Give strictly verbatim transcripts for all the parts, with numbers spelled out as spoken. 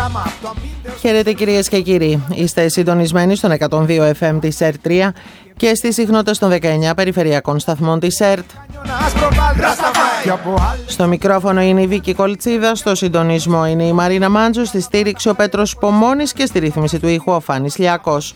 Χαίρετε κυρίες και κύριοι, είστε συντονισμένοι στον εκατόν δύο εφ εμ της ΕΡΤ τρία και στις συχνότητες των δεκαεννιά περιφερειακών σταθμών της ΕΡΤ. Στο μικρόφωνο είναι η Βίκη Κολτσίδα, στο συντονισμό είναι η Μαρίνα Μάντζου, στη στήριξη ο Πέτρος Πομώνης και στη ρύθμιση του ήχου ο Φάνης Λιάκος.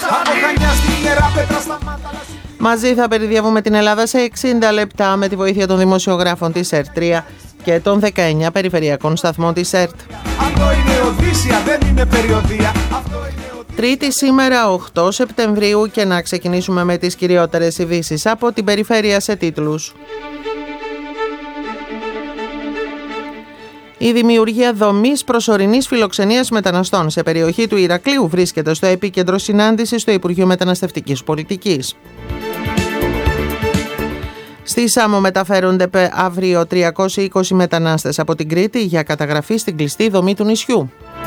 Μαζί θα περιδιαβούμε την Ελλάδα σε εξήντα λεπτά με τη βοήθεια των δημοσιογράφων της ΕΡΤ τρία και των δεκαεννιά περιφερειακών σταθμών της ΕΡΤ. Αυτό είναι Οδύσσια, δεν είναι περιοδία. Τρίτη σήμερα οκτώ Σεπτεμβρίου και να ξεκινήσουμε με τις κυριότερες ειδήσεις από την περιφέρεια σε τίτλους. Η δημιουργία δομής προσωρινής φιλοξενίας μεταναστών σε περιοχή του Ηρακλείου βρίσκεται στο επίκεντρο συνάντησης στο Υπουργείο Μεταναστευτικής Πολιτικής. Στη Σάμο μεταφέρονται αύριο τριακόσιοι είκοσι μετανάστες από την Κρήτη για καταγραφή στην κλειστή δομή του νησιού.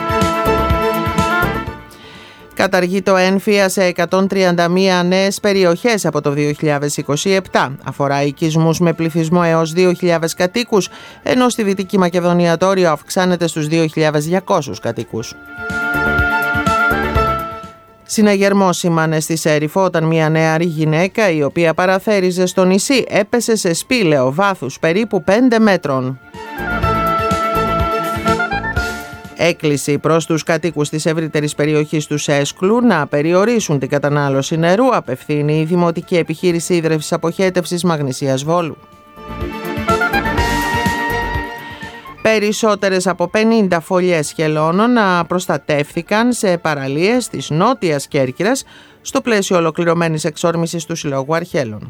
Καταργεί το ΕΝΦΙΑ σε εκατόν τριάντα μία νέες περιοχές από το δύο χιλιάδες είκοσι επτά. Αφορά οικισμούς με πληθυσμό έως δύο χιλιάδες κατοίκους, ενώ στη Δυτική Μακεδονία το όριο αυξάνεται στους δύο χιλιάδες διακόσιους κατοίκους. Συναγερμό σήμανε στη Σέριφο όταν μια νεαρή γυναίκα η οποία παραθέριζε στο νησί έπεσε σε σπήλαιο βάθους περίπου πέντε μέτρων. Έκκληση προς τους κατοίκους της ευρύτερης περιοχής του Σέσκλου να περιορίσουν την κατανάλωση νερού απευθύνει η Δημοτική Επιχείρηση Ίδρευσης Αποχέτευσης Μαγνησίας Βόλου. Περισσότερες από πενήντα φωλιές χελώνων προστατεύθηκαν σε παραλίες της Νότιας Κέρκυρας στο πλαίσιο ολοκληρωμένης εξόρμησης του Συλλόγου Αρχέλων.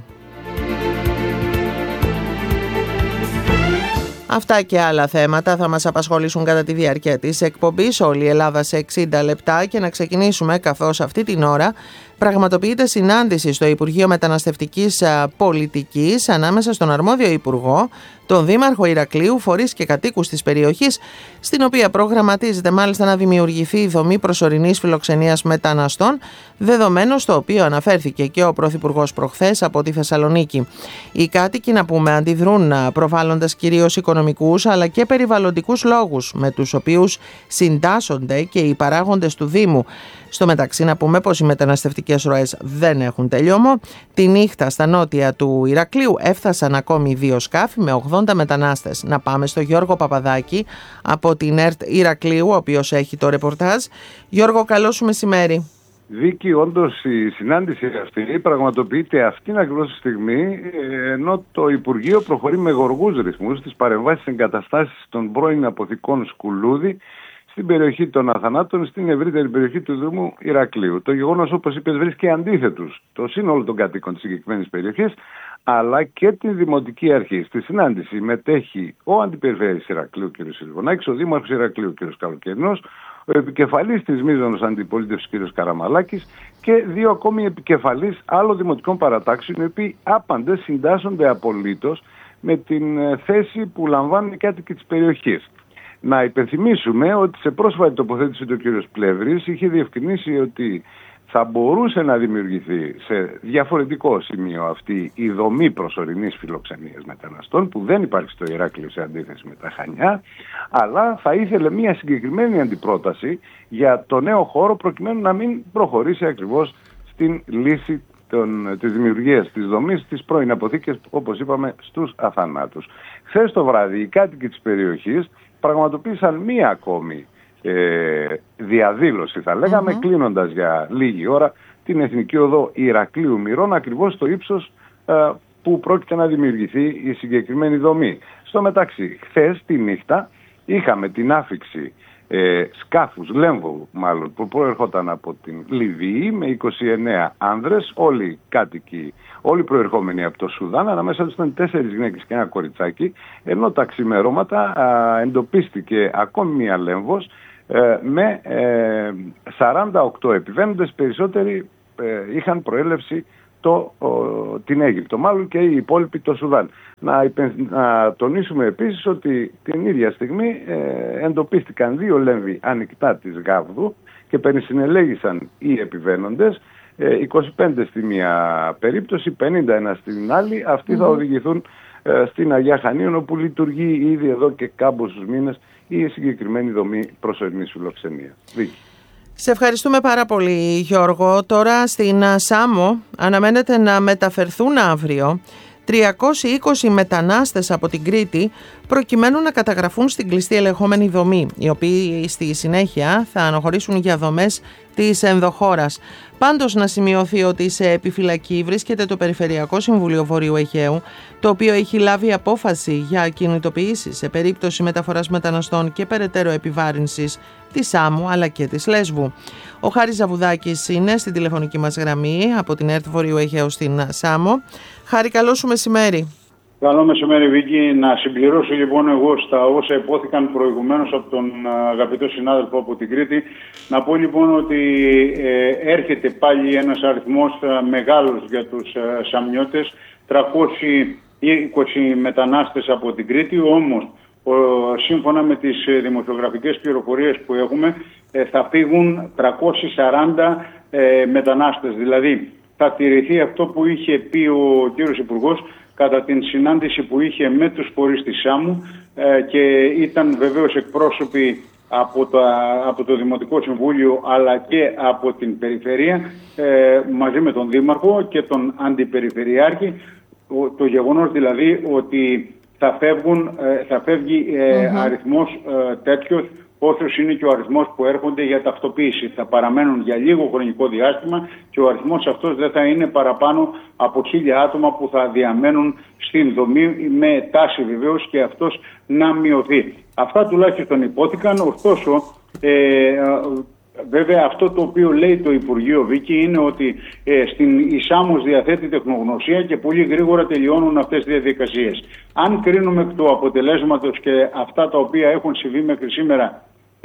Αυτά και άλλα θέματα θα μας απασχολήσουν κατά τη διάρκεια της εκπομπής όλη η Ελλάδα σε εξήντα λεπτά και να ξεκινήσουμε καθώς αυτή την ώρα πραγματοποιείται συνάντηση στο Υπουργείο Μεταναστευτικής Πολιτικής ανάμεσα στον αρμόδιο Υπουργό, τον Δήμαρχο Ηρακλείου, φορείς και κατοίκους της περιοχής, στην οποία προγραμματίζεται μάλιστα να δημιουργηθεί η δομή προσωρινής φιλοξενίας μεταναστών, δεδομένο στο οποίο αναφέρθηκε και ο Πρωθυπουργός προχθές από τη Θεσσαλονίκη. Οι κάτοικοι, να πούμε, αντιδρούν προβάλλοντας κυρίως οικονομικούς αλλά και περιβαλλοντικούς λόγους, με τους οποίους συντάσσονται και οι παράγοντες του Δήμου. Στο μεταξύ, να πούμε πως οι μεταναστευτικές ροές δεν έχουν τελειώμο. Τη νύχτα στα νότια του Ηρακλείου έφτασαν ακόμη δύο σκάφη με ογδόντα μετανάστες. Να πάμε στο Γιώργο Παπαδάκη από την ΕΡΤ Ηρακλείου, ο οποίος έχει το ρεπορτάζ. Γιώργο, καλό σου μεσημέρι. Βίκη, όντως η συνάντηση αυτή πραγματοποιείται αυτήν ακριβώς τη στιγμή, ενώ το Υπουργείο προχωρεί με γοργούς ρυθμούς στις παρεμβάσεις εγκαταστάσεις των πρώην αποθηκών Σκουλούδη στην περιοχή των Αθανάτων, στην ευρύτερη περιοχή του Δήμου Ηρακλείου. Το γεγονός, όπως είπες, βρίσκει αντίθετους το σύνολο των κατοίκων της συγκεκριμένης περιοχής, αλλά και τη Δημοτική Αρχή. Στη συνάντηση μετέχει ο Αντιπεριφέρειας Ηρακλείου κ. Σιλβονάκης, ο Δήμαρχος Ηρακλείου κ. Καλοκαιρινός, ο επικεφαλής της μείζωνος αντιπολίτευσης κ. Καραμαλάκης και δύο ακόμη επικεφαλής άλλων δημοτικών παρατάξεων, οι οποίοι άπαντες συντάσσονται απολύτως με την θέση που λαμβάνουν οι κάτοικοι της περιοχής. Να υπενθυμίσουμε ότι σε πρόσφατη τοποθέτηση του κ. Πλεύρης είχε διευκρινίσει ότι θα μπορούσε να δημιουργηθεί σε διαφορετικό σημείο αυτή η δομή προσωρινής φιλοξενίας μεταναστών, που δεν υπάρχει στο Ηράκλειο σε αντίθεση με τα Χανιά, αλλά θα ήθελε μια συγκεκριμένη αντιπρόταση για το νέο χώρο προκειμένου να μην προχωρήσει ακριβώς στην λύση των, της δημιουργίας της δομής της πρώην αποθήκες, όπως είπαμε, στους Αθανάτους. Χθες το βράδυ οι κάτοικοι της περιοχής πραγματοποίησαν μία ακόμη ε, διαδήλωση, θα λέγαμε, mm-hmm. κλείνοντας για λίγη ώρα την Εθνική Οδό Ηρακλείου Μυρών, ακριβώς στο ύψος ε, που πρόκειται να δημιουργηθεί η συγκεκριμένη δομή. Στο μεταξύ, χθες τη νύχτα είχαμε την άφιξη ε, σκάφους, λέμβου μάλλον, που προερχόταν από την Λιβύη με είκοσι εννέα άνδρες, όλοι κάτοικοι, όλοι προερχόμενοι από το Σουδάν, ανάμεσα τους ήταν τέσσερις γυναίκες και ένα κοριτσάκι, ενώ τα ξημερώματα α, εντοπίστηκε ακόμη μία λέμβος ε, με ε, σαράντα οκτώ επιβαίνοντες, περισσότεροι ε, είχαν προέλευση το, ο, την Αίγυπτο, μάλλον και οι υπόλοιποι το Σουδάν. Να, υπεν, να τονίσουμε επίσης ότι την ίδια στιγμή ε, εντοπίστηκαν δύο λέμβοι ανοιχτά της Γάβδου και περισυνελέγησαν οι επιβαίνοντες, ε, είκοσι πέντε στη μία περίπτωση, πενήντα ένα στην άλλη. Αυτοί mm-hmm. θα οδηγηθούν στην Αγία Χανίων, όπου λειτουργεί ήδη εδώ και κάμποσους μήνες η συγκεκριμένη δομή προσωρινής φιλοξενίας. Σε ευχαριστούμε πάρα πολύ, Γιώργο. Τώρα στην Σάμο αναμένεται να μεταφερθούν αύριο τριακόσιοι είκοσι μετανάστες από την Κρήτη προκειμένου να καταγραφούν στην κλειστή ελεγχόμενη δομή, οι οποίοι στη συνέχεια θα αναχωρήσουν για δομές της ενδοχώρας. Πάντως να σημειωθεί ότι σε επιφυλακή βρίσκεται το Περιφερειακό Συμβούλιο Βορείου Αιγαίου, το οποίο έχει λάβει απόφαση για κινητοποιήσεις σε περίπτωση μεταφοράς μεταναστών και περαιτέρω επιβάρυνσης της Σάμου αλλά και της Λέσβου. Ο Χάρης Ζαβουδάκης είναι στην τηλεφωνική μας γραμμή από την ΕΡΤ Βορείου Αιγαίου στην Σάμο. Χάρη, καλό σου μεσημέρι. Καλό μεσημέρι, Βίκη. Να συμπληρώσω λοιπόν εγώ στα όσα υπόθηκαν προηγουμένως από τον αγαπητό συνάδελφο από την Κρήτη. Να πω λοιπόν ότι ε, έρχεται πάλι ένας αριθμός ε, μεγάλος για τους ε, Σαμιώτες, τριακόσιοι είκοσι μετανάστες από την Κρήτη, όμως ο, σύμφωνα με τις ε, δημοσιογραφικές πληροφορίες που έχουμε ε, θα φύγουν τριακόσιοι σαράντα ε, μετανάστες. Δηλαδή θα τηρηθεί αυτό που είχε πει ο κύριος Υπουργός κατά την συνάντηση που είχε με τους φορείς της Σάμου ε, και ήταν βεβαίως εκπρόσωποι από, τα, από το Δημοτικό Συμβούλιο αλλά και από την Περιφέρεια ε, μαζί με τον Δήμαρχο και τον Αντιπεριφερειάρχη, το, το γεγονός δηλαδή ότι θα, φεύγουν, ε, θα φεύγει ε, mm-hmm. αριθμός ε, τέτοιος όσος είναι και ο αριθμός που έρχονται για ταυτοποίηση. Θα παραμένουν για λίγο χρονικό διάστημα και ο αριθμός αυτός δεν θα είναι παραπάνω από χίλια άτομα που θα διαμένουν στην δομή, με τάση βεβαίως και αυτός να μειωθεί. Αυτά τουλάχιστον υπόθηκαν, ωστόσο ε, βέβαια αυτό το οποίο λέει το Υπουργείο, Βίκη, είναι ότι ε, στην η Σάμος διαθέτει τεχνογνωσία και πολύ γρήγορα τελειώνουν αυτές τις διαδικασίες. Αν κρίνουμε εκ του αποτελέσματος και αυτά τα οποία έχουν συμβεί μέχρι σήμερα,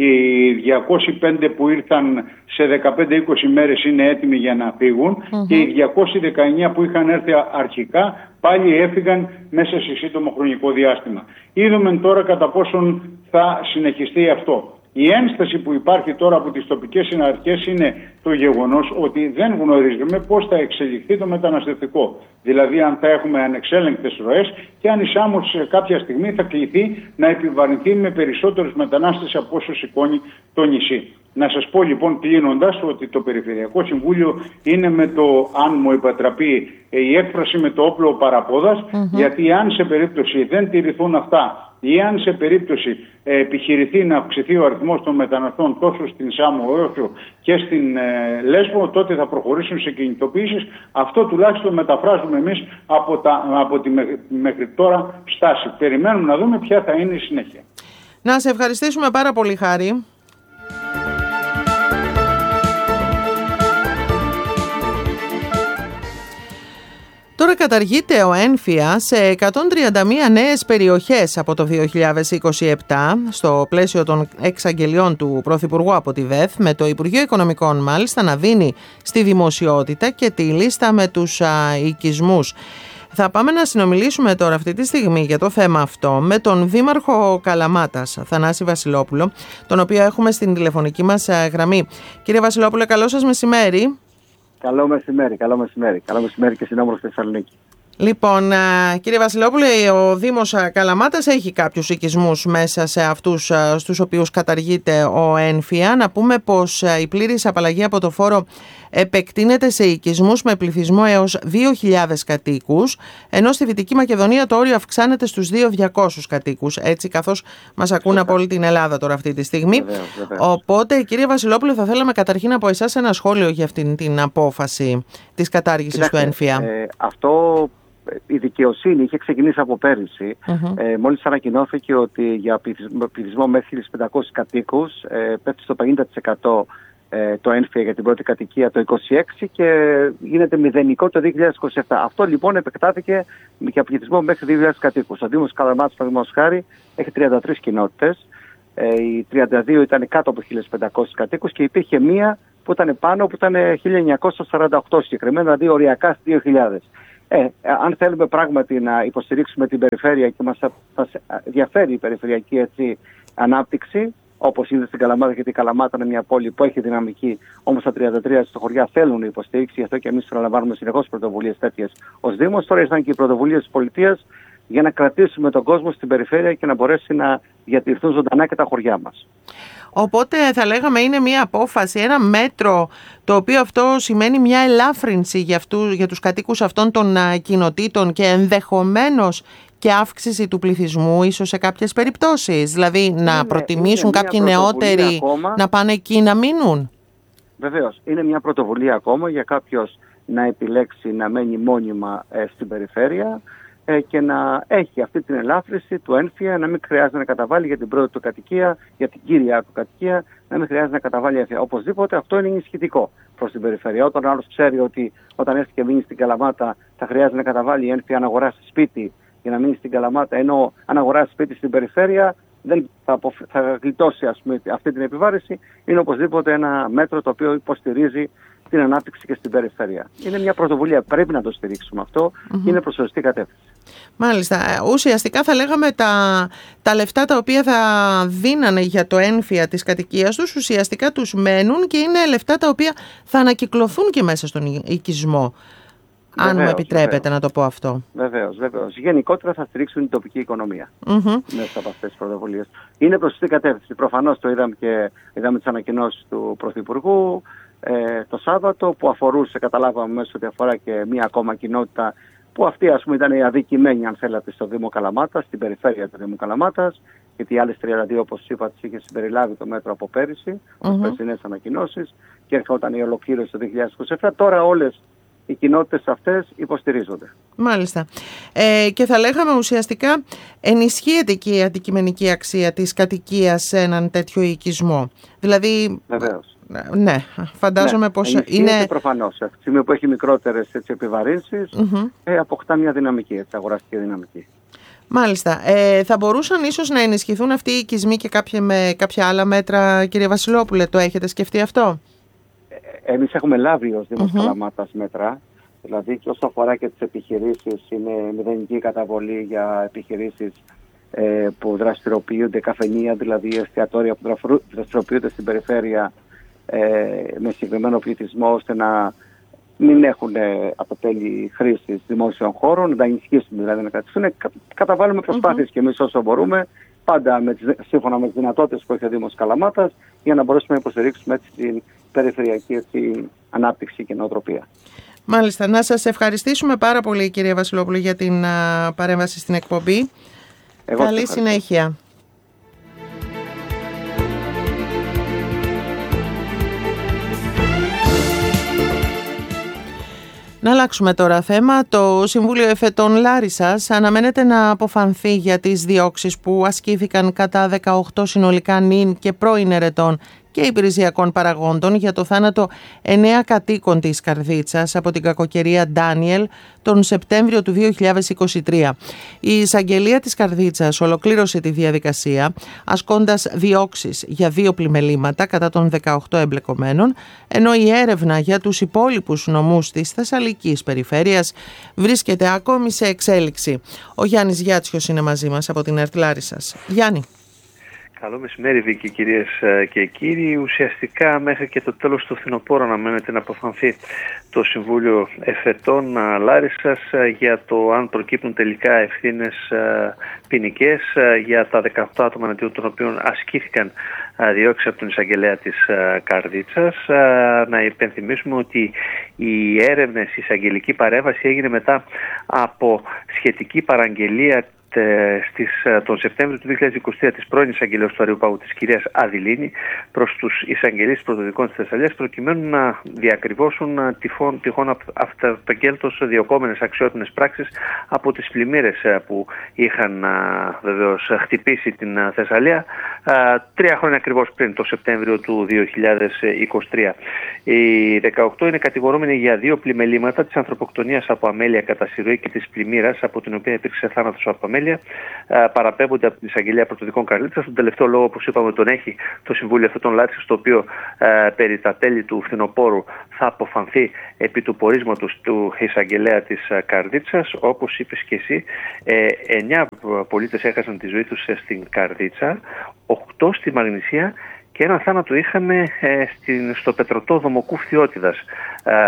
οι διακόσιοι πέντε που ήρθαν σε δεκαπέντε με είκοσι μέρες είναι έτοιμοι για να φύγουν mm-hmm. και οι διακόσιοι δεκαεννιά που είχαν έρθει αρχικά πάλι έφυγαν μέσα σε σύντομο χρονικό διάστημα. Είδαμε τώρα κατά πόσον θα συνεχιστεί αυτό. Η ένσταση που υπάρχει τώρα από τις τοπικές συναρχές είναι το γεγονός ότι δεν γνωρίζουμε πώς θα εξελιχθεί το μεταναστευτικό. Δηλαδή αν θα έχουμε ανεξέλεγκτες ροές και αν η Σάμος σε κάποια στιγμή θα κληθεί να επιβαρυνθεί με περισσότερους μετανάστες από όσο σηκώνει το νησί. Να σας πω λοιπόν κλείνοντας ότι το Περιφερειακό Συμβούλιο είναι με το, αν μου επατραπεί η έκφραση, με το όπλο παραπόδας, mm-hmm. γιατί αν σε περίπτωση δεν τηρηθούν αυτά ή αν σε περίπτωση ε, επιχειρηθεί να αυξηθεί ο αριθμός των μεταναστών τόσο στην Σάμο όσο και στην ε, Λέσβο, τότε θα προχωρήσουν σε κινητοποιήσεις. Αυτό τουλάχιστον μεταφράζουμε εμείς από, τα, από τη μέχρι τώρα στάση. Περιμένουμε να δούμε ποια θα είναι η συνέχεια. Να σε ευχαριστήσουμε πάρα πολύ, Χάρη. Τώρα καταργείται ο ΕΝΦΙΑ σε εκατόν τριάντα μία νέες περιοχές από το δύο χιλιάδες είκοσι επτά στο πλαίσιο των εξαγγελιών του Πρωθυπουργού από τη ΔΕΘ, με το Υπουργείο Οικονομικών μάλιστα να δίνει στη δημοσιότητα και τη λίστα με τους α, οικισμούς. Θα πάμε να συνομιλήσουμε τώρα αυτή τη στιγμή για το θέμα αυτό με τον Δήμαρχο Καλαμάτας, Θανάση Βασιλόπουλο, τον οποίο έχουμε στην τηλεφωνική μας γραμμή. Κύριε Βασιλόπουλο, καλό σας μεσημέρι. Καλό μεσημέρι, καλό μεσημέρι. Καλό μεσημέρι και στην όμορφη Θεσσαλονίκη. Λοιπόν, κύριε Βασιλόπουλε, ο Δήμος Καλαμάτας έχει κάποιους οικισμούς μέσα σε αυτούς στους οποίους καταργείται ο ΕΝΦΙΑ. Να πούμε πως η πλήρης απαλλαγή από το φόρο επεκτείνεται σε οικισμούς με πληθυσμό έως δύο χιλιάδες κατοίκους, ενώ στη Δυτική Μακεδονία το όριο αυξάνεται στους δύο χιλιάδες διακόσιους κατοίκους, έτσι καθώς μας ακούν από όλη την Ελλάδα τώρα αυτή τη στιγμή. Βεβαίως, βεβαίως. Οπότε, κύριε Βασιλόπουλε, θα θέλαμε καταρχήν από εσάς ένα σχόλιο για αυτήν την απόφαση της κατάργησης Κοιτάξτε, του ΕΝΦΙΑ. Ε, αυτό... Η δικαιοσύνη είχε ξεκινήσει από πέρυσι. Uh-huh. Ε, μόλις ανακοινώθηκε ότι για πληθυσμό μέχρι χίλιους πεντακόσιους κατοίκους ε, πέφτει στο πενήντα τοις εκατό ε, το ΕΝΦΙΑ για την πρώτη κατοικία το είκοσι έξι και γίνεται μηδενικό το δύο χιλιάδες είκοσι επτά. Αυτό λοιπόν επεκτάθηκε για πληθυσμό μέχρι δύο χιλιάδες κατοίκους. Ο Δήμος Καλαμάτας, παραδείγματος χάρη, έχει τριάντα τρεις κοινότητες. Ε, οι τριάντα δύο ήταν κάτω από χίλιους πεντακόσιους κατοίκους και υπήρχε μία που ήταν πάνω, που ήταν χίλια εννιακόσια σαράντα οκτώ συγκεκριμένα, δηλαδή οριακά στις δύο χιλιάδες. Ε, αν θέλουμε πράγματι να υποστηρίξουμε την περιφέρεια και μας ενδιαφέρει η περιφερειακή έτσι, ανάπτυξη, όπως είδε στην Καλαμάτα, γιατί η Καλαμάτα είναι μια πόλη που έχει δυναμική, όμως τα τριάντα τρία στο χωριά θέλουν υποστήριξη, γι' αυτό και εμείς προλαμβάνουμε συνεχώς πρωτοβουλίες τέτοιες ως Δήμος. Τώρα ήρθαν και οι πρωτοβουλίες της πολιτείας για να κρατήσουμε τον κόσμο στην περιφέρεια και να μπορέσει να διατηρηθούν ζωντανά και τα χωριά μας. Οπότε θα λέγαμε είναι μια απόφαση, ένα μέτρο το οποίο αυτό σημαίνει μια ελάφρυνση για, αυτού, για τους κατοίκους αυτών των α, κοινοτήτων και ενδεχομένως και αύξηση του πληθυσμού ίσως σε κάποιες περιπτώσεις. Δηλαδή είναι, να προτιμήσουν κάποιοι νεότεροι ακόμα, να πάνε εκεί να μείνουν. Βεβαίως. Είναι μια πρωτοβουλία ακόμα για κάποιος να επιλέξει να μένει μόνιμα ε, στην περιφέρεια ε, και να έχει αυτή την ελάφρυνση του ένφια, να μην χρειάζεται να καταβάλει για την πρώτη του κατοικία, για την κύρια του κατοικία, να μην χρειάζεται να καταβάλει ένφια. Οπωσδήποτε αυτό είναι ενισχυτικό προς την περιφέρεια. Όταν ο άλλος ξέρει ότι όταν έρθει και μείνει στην Καλαμάτα θα χρειάζεται να καταβάλει ένφια αν αγοράσει σπίτι για να μείνει στην Καλαμάτα, ενώ αν αγοράσει σπίτι στην περιφέρεια δεν θα, αποφ... θα γλιτώσει ας πούμε, αυτή την επιβάρηση, είναι οπωσδήποτε ένα μέτρο το οποίο υποστηρίζει την ανάπτυξη και στην περιφέρεια. Είναι μια πρωτοβουλία, πρέπει να το στηρίξουμε αυτό mm-hmm. και είναι προς σωστή κατεύθυνση. Μάλιστα. Ουσιαστικά θα λέγαμε τα, τα λεφτά τα οποία θα δίνανε για το ένφια της κατοικίας τους, ουσιαστικά τους μένουν και είναι λεφτά τα οποία θα ανακυκλωθούν και μέσα στον οικισμό. Αν βεβαίως, μου επιτρέπετε βεβαίως. να το πω αυτό. Βεβαίως, βεβαίως. Γενικότερα θα στηρίξουν την τοπική οικονομία mm-hmm. μέσα από αυτές τις πρωτοβουλίες. Είναι προς αυτή την κατεύθυνση. Προφανώς το είδαμε και είδαμε τις ανακοινώσεις του Πρωθυπουργού ε, το Σάββατο που αφορούσε, καταλάβαμε μέσα ότι αφορά και μία ακόμα κοινότητα που αυτή ας πούμε ήταν η αδικημένη αν θέλατε στο Δήμο Καλαμάτας, στην περιφέρεια του Δήμου Καλαμάτας, γιατί οι άλλες τριάντα δύο όπως είπα τις είχε συμπεριλάβει το μέτρο από πέρυσι, mm-hmm. τις περσινές ανακοινώσεις και έρχονταν η ολοκλήρωση το δύο χιλιάδες είκοσι επτά. Τώρα όλες οι κοινότητες αυτές υποστηρίζονται. Μάλιστα. Ε, και θα λέγαμε ουσιαστικά ενισχύεται και η αντικειμενική αξία της κατοικίας σε έναν τέτοιο οικισμό. Δηλαδή, βεβαίως. Ναι, φαντάζομαι ναι, πως είναι... προφανώς. Αυτή τη στιγμή που έχει μικρότερες έτσι, επιβαρύνσεις, mm-hmm. ε, αποκτά μια δυναμική, έτσι, αγοραστική δυναμική. Μάλιστα. Ε, θα μπορούσαν ίσως να ενισχυθούν αυτοί οι οικισμοί και κάποια, με κάποια άλλα μέτρα, κύριε Βασιλόπουλε, το έχετε σκεφτεί αυτό? Εμείς έχουμε λάβει ως Δήμος mm-hmm. Καλαμάτας μέτρα, δηλαδή και όσο αφορά και τις επιχειρήσεις, είναι μηδενική καταβολή για επιχειρήσεις ε, που δραστηριοποιούνται, καφενεία, δηλαδή εστιατόρια που δραστηριοποιούνται στην περιφέρεια ε, με συγκεκριμένο πληθυσμό, ώστε να μην έχουν ε, από τέλη χρήσης δημόσιων χώρων, να τα ενισχύσουμε δηλαδή να κρατήσουν. Κα, καταβάλουμε προσπάθειες mm-hmm. και εμείς όσο μπορούμε, πάντα με τις, σύμφωνα με τις δυνατότητες που έχει ο Δήμος Καλαμάτας, για να μπορέσουμε να υποστηρίξουμε έτσι την περιφερειακή έτσι, ανάπτυξη και νοοτροπία. Μάλιστα. Να σας ευχαριστήσουμε πάρα πολύ, κυρία Βασιλόπουλου, για την α, παρέμβαση στην εκπομπή. Εγώ Καλή συνέχεια. Να αλλάξουμε τώρα θέμα. Το Συμβούλιο Εφετών Λάρισσας αναμένεται να αποφανθεί για τις διώξεις που ασκήθηκαν κατά δεκαοκτώ συνολικά νυν και πρώην ερετών και υπηρεσιακών παραγόντων για το θάνατο εννέα κατοίκων της Καρδίτσας από την κακοκαιρία Ντάνιελ τον Σεπτέμβριο του δύο χιλιάδες είκοσι τρία. Η εισαγγελία της Καρδίτσας ολοκλήρωσε τη διαδικασία ασκώντας διώξεις για δύο πλημελήματα κατά των δεκαοκτώ εμπλεκομένων, ενώ η έρευνα για τους υπόλοιπους νομούς της Θεσσαλικής περιφέρειας βρίσκεται ακόμη σε εξέλιξη. Ο Γιάννης Γιάτσιος είναι μαζί μας από την ΕΡΤ Λάρισσας. Γιάννη. Καλό μεσημέρι, Βίκη, κυρίες και κύριοι. Ουσιαστικά μέχρι και το τέλος του φθινοπόρου αναμένεται να αποφανθεί το Συμβούλιο Εφετών Λάρισσας για το αν προκύπτουν τελικά ευθύνες ποινικές για τα δεκαοκτώ άτομα εναντίον των οποίων ασκήθηκαν διώξεις από τον εισαγγελέα της Καρδίτσας. Να υπενθυμίσουμε ότι η έρευνα, η εισαγγελική παρέμβαση έγινε μετά από σχετική παραγγελία Στις, τον Σεπτέμβριο του δύο χιλιάδες είκοσι τρία της πρώην εισαγγελέως του Αριουπάγου της κυρίας Αδηλίνη προς τους εισαγγελείς πρωτοδικών της Θεσσαλίας, προκειμένου να διακριβώσουν τυχόν, τυχόν αυταπαγγέλτως διωκόμενες αξιότιμες πράξεις από τις πλημμύρες που είχαν βεβαίως χτυπήσει την Θεσσαλία τρία χρόνια ακριβώς πριν, το Σεπτέμβριο του δύο χιλιάδες είκοσι τρία. Οι δεκαοκτώ είναι κατηγορούμενοι για δύο πλημελήματα, της ανθρωποκτονίας από αμέλεια κατά συρροή και της πλημμύρας από την οποία υπήρξε θάνατος από αμέλεια. Παραπέμπονται από την εισαγγελία πρωτοδικών Καρδίτσας. Τον τελευταίο λόγο, όπως είπαμε, τον έχει το Συμβούλιο Εφετών Λάρισσας, το οποίο ε, περί τα τέλη του φθινοπόρου θα αποφανθεί επί του πορίσματος του εισαγγελέα της Καρδίτσας. Όπως είπες και εσύ, ε, εννιά πολίτες έχασαν τη ζωή τους στην Καρδίτσα, οκτώ στη Μαγνησία και ένα θάνατο είχαμε ε, στην, στο πετρωτό Δομοκού Φθιώτιδας. Ε,